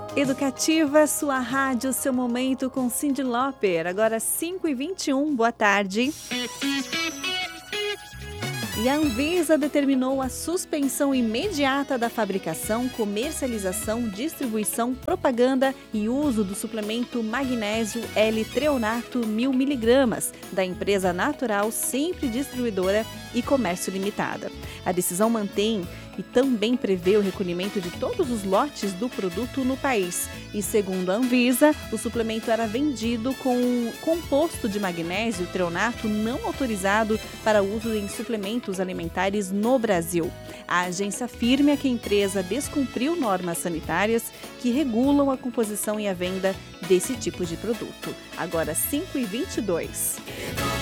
Educativa, sua rádio, seu momento com Cyndi Lauper. Agora 5h21, boa tarde. E a Anvisa determinou a suspensão imediata da fabricação, comercialização, distribuição, propaganda e uso do suplemento magnésio L-treonato 1000mg da empresa Natural, sempre distribuidora e comércio limitada. A decisão mantém e também prevê o recolhimento de todos os lotes do produto no país. E segundo a Anvisa, o suplemento era vendido com um composto de magnésio treonato não autorizado para uso em suplementos alimentares no Brasil. A agência afirma que a empresa descumpriu normas sanitárias que regulam a composição e a venda desse tipo de produto. Agora 5h22.